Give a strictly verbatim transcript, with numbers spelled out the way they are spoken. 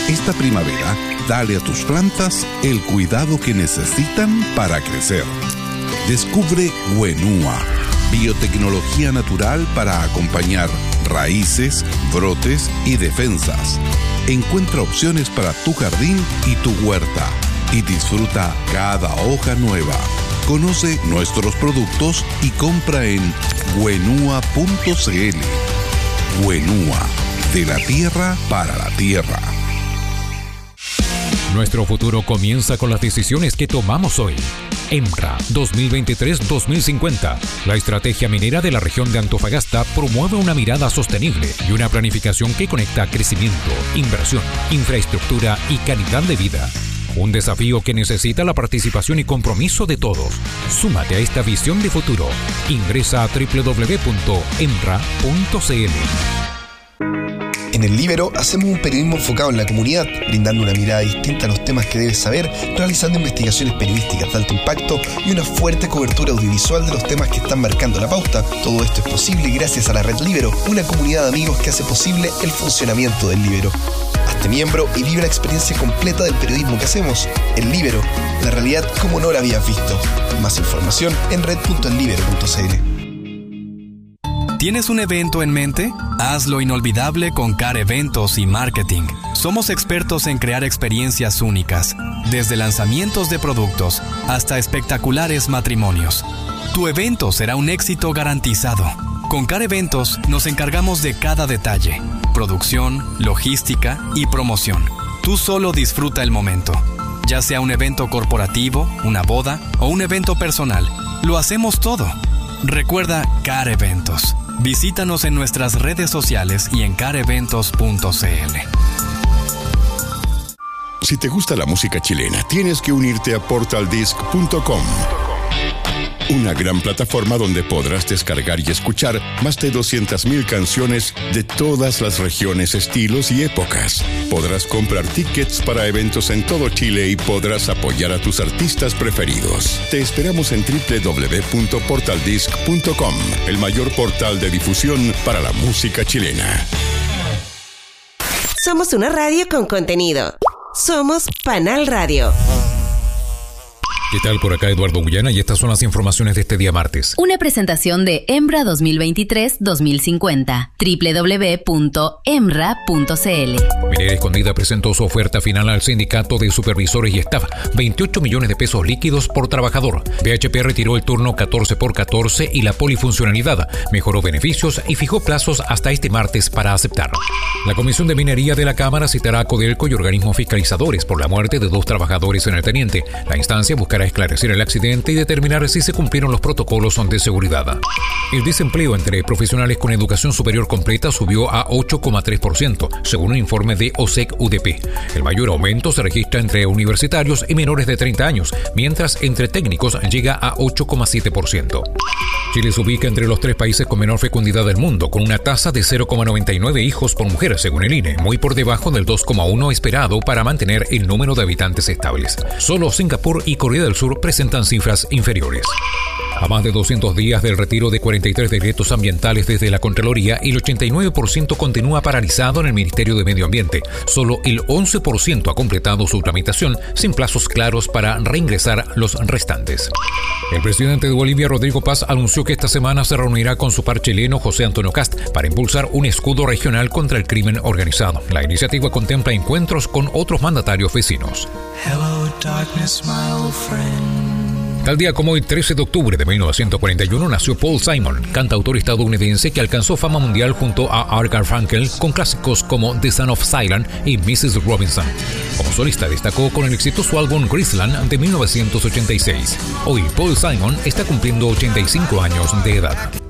Esta primavera, dale a tus plantas el cuidado que necesitan para crecer. Descubre Wenua, biotecnología natural para acompañar raíces, brotes y defensas. Encuentra opciones para tu jardín y tu huerta y disfruta cada hoja nueva. Conoce nuestros productos y compra en wenua punto c l. Wenua, de la tierra para la tierra. Nuestro futuro comienza con las decisiones que tomamos hoy. EMRA dos mil veintitrés dos mil cincuenta. La estrategia minera de la región de Antofagasta promueve una mirada sostenible y una planificación que conecta crecimiento, inversión, infraestructura y calidad de vida. Un desafío que necesita la participación y compromiso de todos. Súmate a esta visión de futuro. Ingresa a doble u doble u doble u punto emra punto c l. En El Líbero hacemos un periodismo enfocado en la comunidad, brindando una mirada distinta a los temas que debes saber, realizando investigaciones periodísticas de alto impacto y una fuerte cobertura audiovisual de los temas que están marcando la pauta. Todo esto es posible gracias a la Red Líbero, una comunidad de amigos que hace posible el funcionamiento del Líbero. Hazte miembro y vive la experiencia completa del periodismo que hacemos. El Líbero, la realidad como no la habías visto. Más información en red punto el líbero punto c l. ¿Tienes un evento en mente? Hazlo inolvidable con C A R Eventos y Marketing. Somos expertos en crear experiencias únicas, desde lanzamientos de productos hasta espectaculares matrimonios. Tu evento será un éxito garantizado. Con C A R Eventos nos encargamos de cada detalle: producción, logística y promoción. Tú solo disfruta el momento. Ya sea un evento corporativo, una boda o un evento personal, lo hacemos todo. Recuerda C A R Eventos. Visítanos en nuestras redes sociales y en car eventos punto c l. Si te gusta la música chilena, tienes que unirte a portal disc punto com. Una gran plataforma donde podrás descargar y escuchar más de doscientas mil canciones de todas las regiones, estilos y épocas. Podrás comprar tickets para eventos en todo Chile y podrás apoyar a tus artistas preferidos. Te esperamos en doble u doble u doble u punto portal disc punto com, el mayor portal de difusión para la música chilena. Somos una radio con contenido. Somos Panal Radio. ¿Qué tal? Por acá Eduardo Guyana y estas son las informaciones de este día martes. Una presentación de EMRA dos mil veintitrés dos mil cincuenta. doble u doble u doble u punto emra punto c l. Minera Escondida presentó su oferta final al sindicato de supervisores y staff, veintiocho millones de pesos líquidos por trabajador. B H P retiró el turno catorce por catorce y la polifuncionalidad, mejoró beneficios y fijó plazos hasta este martes para aceptar. La Comisión de Minería de la Cámara citará a Codelco y organismos fiscalizadores por la muerte de dos trabajadores en el Teniente. La instancia buscará esclarecer el accidente y determinar si se cumplieron los protocolos de seguridad. El desempleo entre profesionales con educación superior completa subió a ocho coma tres por ciento, según un informe de O S E C U D P. El mayor aumento se registra entre universitarios y menores de treinta años, mientras entre técnicos llega a ocho coma siete por ciento. Chile se ubica entre los tres países con menor fecundidad del mundo, con una tasa de cero coma noventa y nueve hijos por mujer, según el I N E, muy por debajo del dos coma uno esperado para mantener el número de habitantes estables. Solo Singapur y Corea del Sur presentan cifras inferiores. A más de doscientos días del retiro de cuarenta y tres decretos ambientales desde la Contraloría, el ochenta y nueve por ciento continúa paralizado en el Ministerio de Medio Ambiente. Solo el once por ciento ha completado su tramitación, sin plazos claros para reingresar los restantes. El presidente de Bolivia, Rodrigo Paz, anunció que esta semana se reunirá con su par chileno, José Antonio Kast, para impulsar un escudo regional contra el crimen organizado. La iniciativa contempla encuentros con otros mandatarios vecinos. Hello, darkness, my old friend. Tal día como hoy, trece de octubre de mil novecientos cuarenta y uno, nació Paul Simon, cantautor estadounidense que alcanzó fama mundial junto a Art Garfunkel con clásicos como The Son of Silence y missus Robinson. Como solista destacó con el exitoso álbum Graceland de mil novecientos ochenta y seis. Hoy Paul Simon está cumpliendo ochenta y cinco años de edad.